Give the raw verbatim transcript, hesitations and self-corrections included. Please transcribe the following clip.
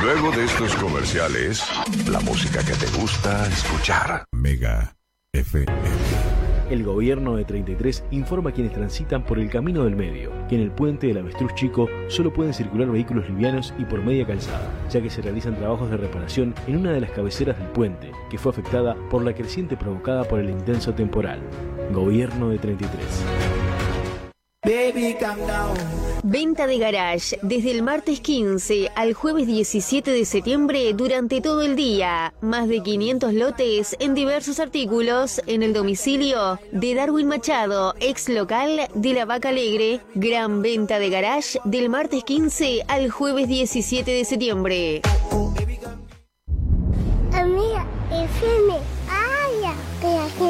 Luego de estos comerciales, la música que te gusta escuchar. Mega F M. El gobierno de treinta y tres informa a quienes transitan por el camino del medio que en el puente del Avestruz Chico solo pueden circular vehículos livianos y por media calzada, ya que se realizan trabajos de reparación en una de las cabeceras del puente, que fue afectada por la creciente provocada por el intenso temporal. Gobierno de treinta y tres. Baby, calm down. Venta de garage desde el martes quince al jueves diecisiete de septiembre durante todo el día. Más de quinientos lotes en diversos artículos en el domicilio de Darwin Machado, ex local de La Vaca Alegre. Gran venta de garage del martes quince al jueves diecisiete de septiembre. Amiga, F M.